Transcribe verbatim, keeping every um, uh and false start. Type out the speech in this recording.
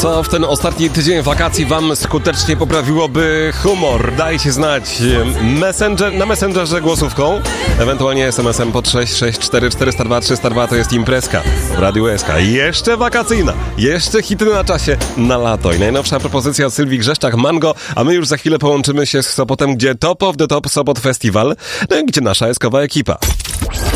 Co w ten ostatni tydzień wakacji wam skutecznie poprawiłoby humor? Dajcie znać messenger, na Messengerze głosówką, ewentualnie es em esem pod sześć sześć cztery cztery zero dwa trzysta dwa. To jest imprezka w Radiu S K. Jeszcze wakacyjna, jeszcze hity na czasie na lato. I najnowsza propozycja od Sylwii Grzeszczak, Mango, a my już za chwilę połączymy się z Sopotem, gdzie Top of the Top Sopot Festival, no i gdzie nasza eskowa ekipa.